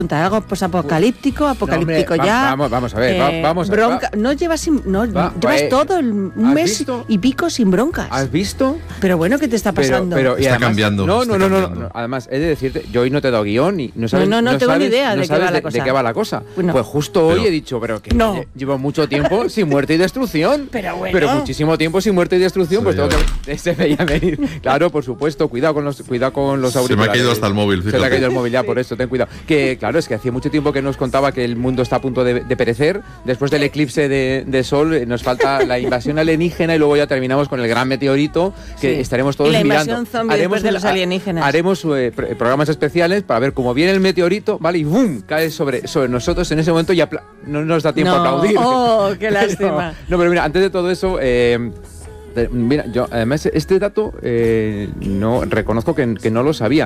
Algo posapocalíptico, apocalíptico no, ya. Vamos a ver, vamos a ver. Bronca. No llevas llevas todo un mes visto? y pico sin broncas. ¿Has visto? Pero bueno, ¿qué te está pasando? Y está además, cambiando. No. Además, he de decirte, yo hoy no te he dado guión y no sabes. No tengo ni idea de qué va la cosa. ¿De qué va la cosa? Bueno. Pues justo hoy he dicho, pero que llevo mucho tiempo sin muerte y destrucción. Pero bueno. Pero muchísimo tiempo sin muerte y destrucción, pues tengo que. Se veía venir. Claro, por supuesto, cuidado con los auriculares. Se me ha caído hasta el móvil, fíjate. Se le ha caído el móvil ya, por eso, ten cuidado. Que claro, es que hacía mucho tiempo que nos contaba que el mundo está a punto de perecer. Después del eclipse de sol, nos falta la invasión alienígena y luego ya terminamos con el gran meteorito que estaremos todos mirando. Y la invasión zombie después de los alienígenas. Haremos programas especiales para ver cómo viene el meteorito, ¿vale? Y ¡bum! Cae sobre nosotros en ese momento y no nos da tiempo a aplaudir. ¡Oh, qué lástima! No, pero mira, antes de todo eso... mira, yo además este dato no reconozco que no lo sabía.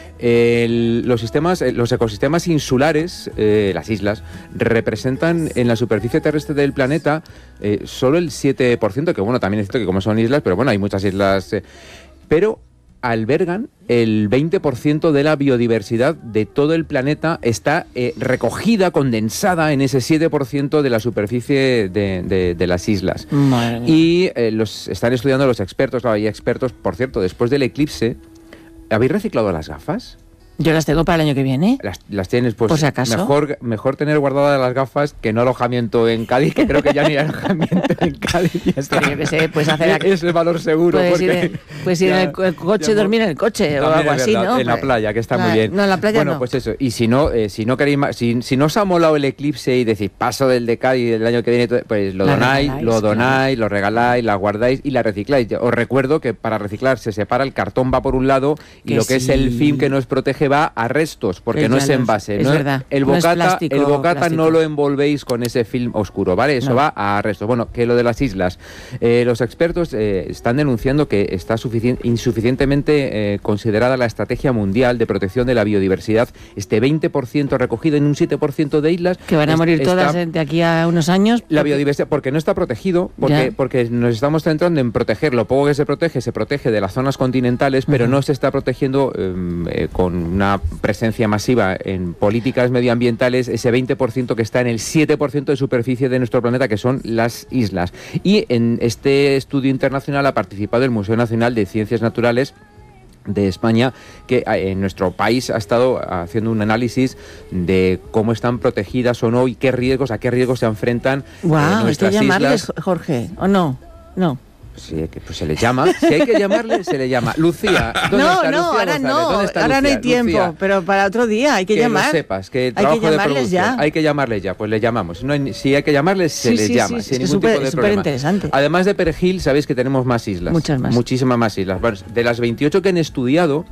Los ecosistemas insulares, las islas, representan en la superficie terrestre del planeta solo el 7%, que bueno, también es cierto que como son islas, pero bueno, hay muchas islas, pero albergan el 20% de la biodiversidad de todo el planeta, está recogida, condensada en ese 7% de la superficie de las islas. Madre mía. Y los están estudiando los expertos, claro, hay expertos, por cierto, después del eclipse. ¿Habéis reciclado las gafas? Yo las tengo para el año que viene. Las tienes, pues por si acaso. Mejor tener guardadas las gafas que no alojamiento en Cádiz, que creo que ya ni hay alojamiento en Cádiz. Ya está. Pero yo qué sé, puedes hacer Es el valor seguro. Puedes ir en el coche, dormir en el coche o algo así, ¿no? En la playa, que está muy bien. No, en la playa bueno, no. pues eso. Y si no queréis, si no os ha molado el eclipse y decís paso del de Cádiz el año que viene, pues lo donáis, lo regaláis, la guardáis y la recicláis. Os recuerdo que para reciclar se separa el cartón, va por un lado, y lo que es el film que nos protege va a restos, porque no es envase. Es verdad. El bocata no lo envolvéis con ese film oscuro, ¿vale? Eso va a restos. Bueno, que lo de las islas. Los expertos están denunciando que está insuficientemente considerada la estrategia mundial de protección de la biodiversidad. Este 20% recogido en un 7% de islas. Que van a morir todas de aquí a unos años. La biodiversidad, porque no está protegido, porque nos estamos centrando en proteger. Lo poco que se protege de las zonas continentales, pero no se está protegiendo con una presencia masiva en políticas medioambientales, ese 20% que está en el 7% de superficie de nuestro planeta, que son las islas. Y en este estudio internacional ha participado el Museo Nacional de Ciencias Naturales de España, que en nuestro país ha estado haciendo un análisis de cómo están protegidas o no y a qué riesgos se enfrentan nuestras islas. Jorge, ¿o no? No. Sí, pues se le llama. Si hay que llamarle, se le llama. Lucía, ¿dónde está Lucía ahora González? no. ¿Dónde está ahora Lucía? no hay tiempo, Lucía, pero para otro día hay que llamar. Que lo sepas, que hay que llamarles ya. Hay que llamarles ya, pues le llamamos. Si hay que llamarles, se les llama, sin ningún tipo de problema. Súper interesante. Además de Perejil, sabéis que tenemos más islas. Muchas más. Muchísimas más islas. Bueno, de las 28 que han estudiado,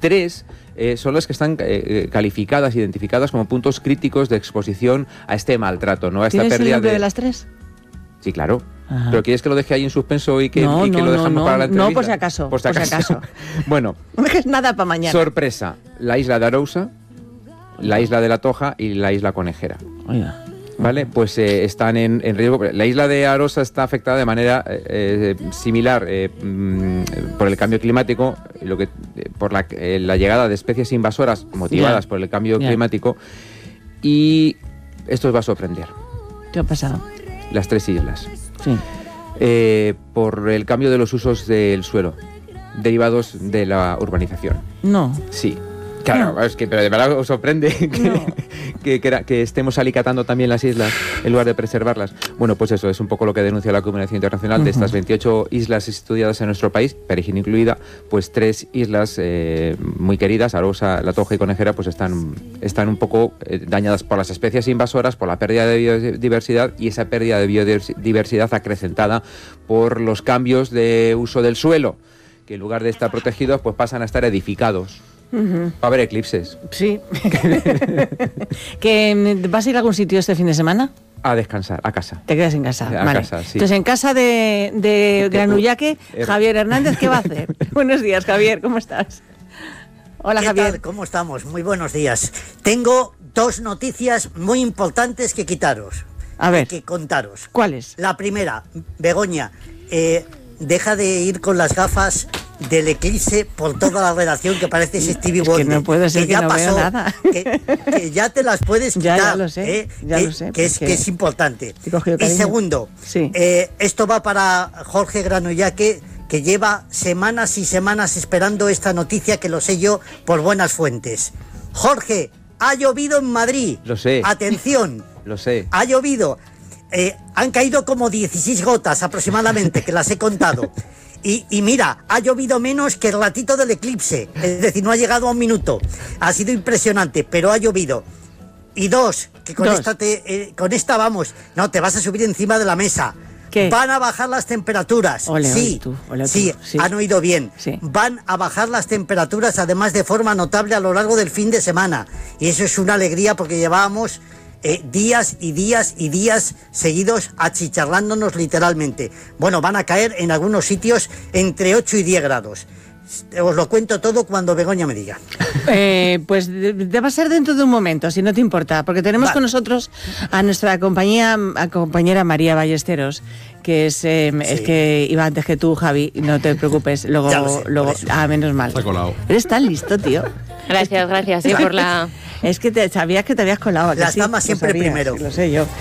3 son las que están calificadas, identificadas como puntos críticos de exposición a este maltrato, ¿no? A esta pérdida ¿Tienes el nombre de las 3? Sí, claro. Ajá. ¿Pero quieres que lo deje ahí en suspenso y que lo dejamos para la entrevista? No, por si acaso. Por si acaso. Bueno. No dejes nada para mañana. Sorpresa. La isla de Arousa, la isla de La Toja y la isla Conejera. Oiga. ¿Vale? Pues están en riesgo. La isla de Arousa está afectada de manera similar por el cambio climático, por la llegada de especies invasoras motivadas por el cambio climático. Y esto os va a sorprender. ¿Qué ha pasado? Las 3 islas. Sí. Por el cambio de los usos del suelo, derivados de la urbanización. No. Sí. Claro, pero de verdad os sorprende que estemos alicatando también las islas en lugar de preservarlas. Bueno, pues eso es un poco lo que denuncia la comunidad internacional. De estas 28 islas estudiadas en nuestro país, Perejil incluida, pues 3 islas muy queridas, Arousa, La Toja y Conejera, pues están un poco dañadas por las especies invasoras, por la pérdida de biodiversidad, y esa pérdida de biodiversidad acrecentada por los cambios de uso del suelo, que en lugar de estar protegidos, pues pasan a estar edificados. Va a haber eclipses. Sí. ¿Vas a ir a algún sitio este fin de semana? A descansar, a casa. Te quedas en casa. A vale. casa, sí. Entonces, en casa de Granullaque, Javier Hernández, ¿qué va a hacer? Buenos días, Javier, ¿cómo estás? Hola, ¿Qué Javier. tal? ¿Cómo estamos? Muy buenos días. Tengo 2 noticias muy importantes que quitaros. A ver. Que contaros. ¿Cuáles? La primera, Begoña, deja de ir con las gafas del eclipse por toda la redacción que parece Stevie Es Wonder. que no puede ser que ya no veo pasó, nada. Que ya te las puedes quitar. Ya lo sé, ya lo sé, que es importante. he cogido Y cariño. segundo, Sí. esto va para Jorge Granullaque, que lleva semanas y semanas esperando esta noticia, que lo sé yo por buenas fuentes. Jorge, ha llovido en Madrid. Lo sé. Atención. Lo sé. Ha llovido. Han caído como 16 gotas aproximadamente, que las he contado. Y mira, ha llovido menos que el ratito del eclipse. Es decir, no ha llegado a un minuto. Ha sido impresionante, pero ha llovido. Y dos, que con esta vamos, no, te vas a subir encima de la mesa. ¿Qué? Van a bajar las temperaturas. Ole, sí, ole tú. sí, han oído bien. Sí. Van a bajar las temperaturas, además de forma notable a lo largo del fin de semana. Y eso es una alegría, porque llevábamos días y días y días seguidos achicharrándonos literalmente. Bueno, van a caer en algunos sitios entre 8 y 10 grados. Os lo cuento todo cuando Begoña me diga. Pues va a ser dentro de un momento, si no te importa, porque tenemos con nosotros a nuestra compañera María Ballesteros, que es que iba antes que tú, Javi, no te preocupes, luego menos mal. Se ha colado. Eres tan listo, tío. Gracias, sí, por la... Es que sabías que te habías colado. ¿A que Las sí? damas siempre Lo sabías, primero. sí, lo sé yo.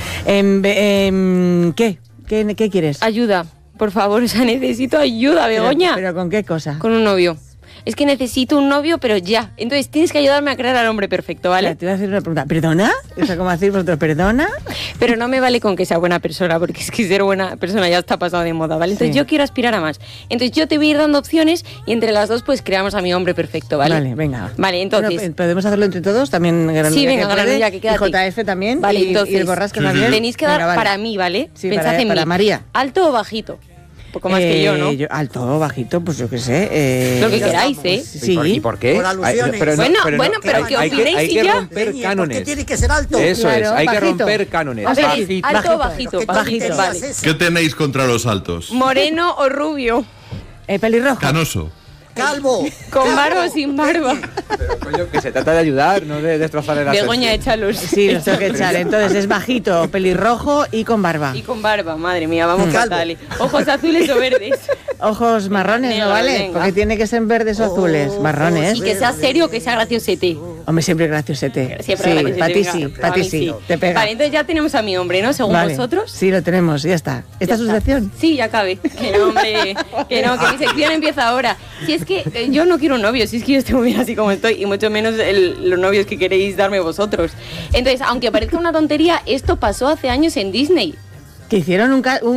¿Qué quieres? Ayuda, por favor, o sea, necesito ayuda, Begoña. ¿Pero con qué cosa? Con un novio. Es que necesito un novio, pero ya. Entonces tienes que ayudarme a crear al hombre perfecto, ¿vale? Te voy a hacer una pregunta. ¿Perdona? O sea, ¿cómo decir vosotros? ¿Perdona? Pero no me vale con que sea buena persona, porque es que ser buena persona ya está pasado de moda, ¿vale? Entonces Sí. yo quiero aspirar a más. Entonces yo te voy a ir dando opciones y entre las dos pues creamos a mi hombre perfecto, ¿vale? Vale, venga. Vale, entonces... Bueno, ¿podemos hacerlo entre todos? También Granullaque. Sí, venga, puede, Granullaque, quédate. Y JF también. Vale, y entonces... el Borrasca Sí, sí. también. Tenéis que dar Venga, vale. para mí, ¿vale? Sí, Pensad en para mí. María. ¿Alto o bajito? Un poco más que yo, ¿no? Alto o bajito, pues yo qué sé. Lo que queráis, ¿eh? Sí. ¿Y por qué? Por alusiones. Bueno, pero que hay opinéis hay y que ya. romper ¿Por qué cánones. tiene que ser alto? Eso Claro, es, hay que bajito. romper cánones. A ver, Bajito. alto o bajito. ¿Qué Bajito. tonterías Vale. es esa? ¿Qué tenéis contra los altos? ¿Moreno o rubio? Pelirrojo. Canoso. Calvo. ¿Con barba o sin barba? Pero, coño, que se trata de ayudar, no de destrozar el Begoña, asunto. échalos. Sí, los tengo que echar. Entonces es bajito, pelirrojo y con barba. Y con barba, madre mía, vamos Calvo. fatal. Ojos azules o verdes. Ojos marrones, ¿no Negro, vale? venga. Porque tiene que ser verdes o azules. Marrones. Y que sea serio o que sea graciosete. Hombre, siempre graciosete. Siempre Sí, graciosete, para ti venga. sí, A para ti mí sí. Te pega. Vale, entonces ya tenemos a mi hombre, ¿no? Según Vale. vosotros. Sí, lo tenemos, ya está. ¿Esta es su Ya está. sección? Sí, ya cabe. Que no, hombre. Que no, que mi sección empieza ahora. Si es que yo no quiero un novio, si es que yo estoy muy bien así como estoy, y mucho menos los novios que queréis darme vosotros. Entonces, aunque parezca una tontería, esto pasó hace años en Disney. ¿Que hicieron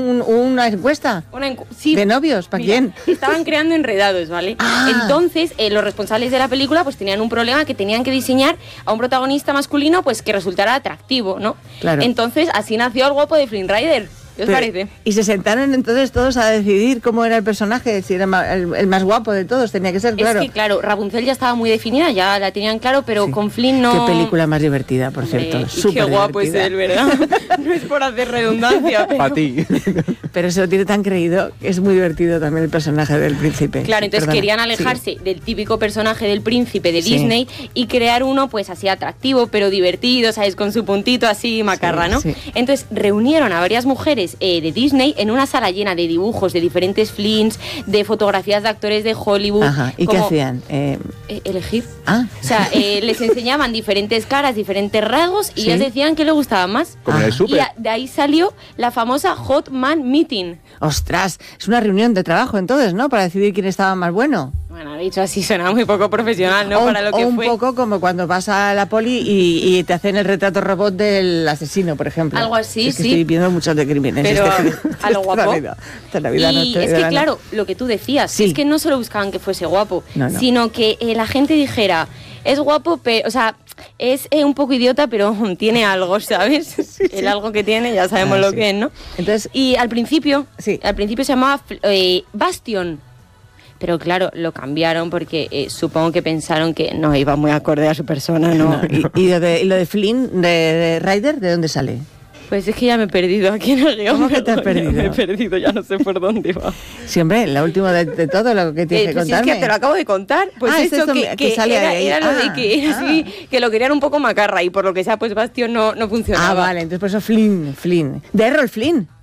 una encuesta? Sí, ¿De novios? ¿Para mira, quién? Estaban creando enredados, ¿vale? Ah. Entonces, los responsables de la película pues tenían un problema, que tenían que diseñar a un protagonista masculino pues que resultara atractivo, ¿no? Claro. Entonces, así nació el guapo de Flynn Rider. ¿Qué os Pero- parece? Y se sentaron entonces todos a decidir cómo era el personaje, si era el más guapo de todos, tenía que ser, claro. Es que, claro, Rapunzel ya estaba muy definida, ya la tenían claro, pero Sí. con Flynn no... Qué película más divertida, por Hombre, cierto. y qué Súper guapo divertida. es él, ¿verdad? No es por hacer redundancia, pero... Para ti. Pero se lo tiene tan creído, es muy divertido también el personaje del príncipe. Claro, entonces Perdona, querían sí. alejarse del típico personaje del príncipe de Sí. Disney y crear uno pues así atractivo, pero divertido, ¿sabes? Con su puntito así macarra, ¿no? sí. Entonces reunieron a varias mujeres de Disney en una sala llena de dibujos de diferentes Flynns, de fotografías de actores de Hollywood. Ajá, ¿y qué como, hacían? Elegir. Ah, O sea, les enseñaban diferentes caras, diferentes rasgos y Sí. ellas decían que le gustaba más. Como en el Ah. súper. Y de ahí salió la famosa Hot Man Meeting. ostras, es una reunión de trabajo entonces, ¿no? Para decidir quién estaba más bueno. Bueno, dicho así suena muy poco profesional, ¿no? O, Para lo que o un fue. poco como cuando vas a la poli y te hacen el retrato robot del asesino, por ejemplo. Algo así, Es que sí. estoy viendo muchos de crímenes. Pero a lo guapo. Esta Navidad no Y te es que, verano. claro, lo que tú decías, Sí. es que no solo buscaban que fuese guapo, No, no. sino que la gente dijera, es guapo, pero, o sea, es un poco idiota, pero tiene algo, ¿sabes? El algo que tiene, ya sabemos Ah, lo sí. que es, ¿no? Entonces, Y al principio Sí. se llamaba Bastion. Pero claro, lo cambiaron porque supongo que pensaron que no iba muy acorde a su persona, ¿no? no, y lo de Flynn, de Ryder, ¿de dónde sale? Pues es que ya me he perdido aquí en el guión. ¿Cómo que te has Begoña, perdido? Me he perdido, ya no sé por dónde va. Siempre, la última de todo lo que tienes que Pues si es contarme. que te lo acabo de contar. Pues Ah, es eso esto que sale era, ahí. era lo de que era Ah, así, que lo querían un poco macarra y por lo que sea, pues Bastion no funcionaba. Ah, vale, entonces por eso Flynn. De Errol Flynn.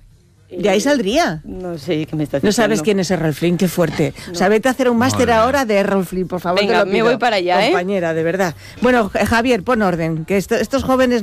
De ahí saldría. No sé qué me estás No diciendo. sabes quién es Errol Flynn, qué fuerte. O sea, vete a hacer un máster Madre ahora de Errol Flynn, por favor. Venga, te lo me pido, voy para allá, compañera, de verdad. Bueno, Javier, pon orden, que estos jóvenes